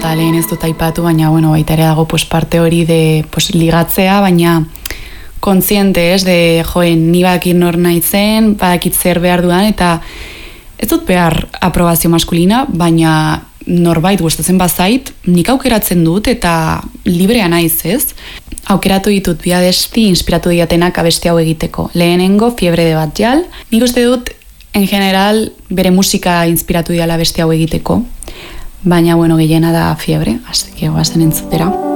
eta lehen ez dut aipatu, baina, bueno, baita ere dago pues, parte hori de pues, ligatzea, baina kontziente ez, de joen, ni badakit nor naizen, badakit zer behar dudan, eta ez dut behar aprobazio maskulina, baina norbait gustatzen bazait, nik aukeratzen dut eta librea naiz, ez? Aukeratu ditut bi abesti inspiratu diatenak abesti hau egiteko. Lehenengo Fiebre de Batjal. Nik uste dut, en general, bere musika inspiratu diala abesti hau egiteko. Baina, bueno, gehiena da Fiebre, así que goazen entzutera.